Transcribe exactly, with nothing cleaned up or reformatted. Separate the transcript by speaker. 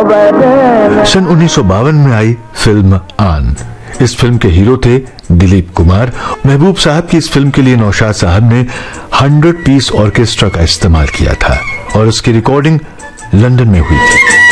Speaker 1: सन उन्नीस सौ बावन में आई फिल्म आन। इस फिल्म के हीरो थे दिलीप कुमार। महबूब साहब की इस फिल्म के लिए नौशाद साहब ने हंड्रेड पीस ऑर्केस्ट्रा का इस्तेमाल किया था और उसकी रिकॉर्डिंग लंदन में हुई थी।